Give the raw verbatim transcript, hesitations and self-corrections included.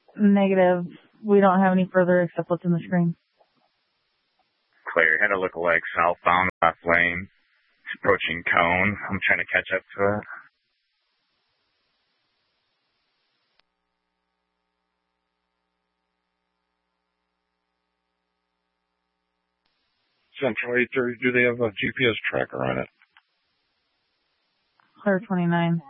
Negative. We don't have any further except what's in the screen. Clear. Had a lookalike southbound left lane. It's approaching cone. I'm trying to catch up to it. Central eight thirty, do they have a G P S tracker on it? Clear twenty-nine.